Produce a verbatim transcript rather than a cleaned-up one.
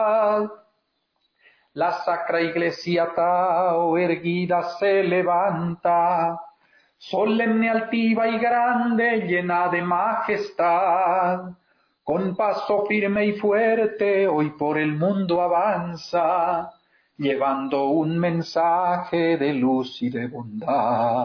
La sacra iglesia Tao erguida se levanta, solemne, altiva y grande, llena de majestad. Con paso firme y fuerte hoy por el mundo avanza, llevando un mensaje de luz y de bondad.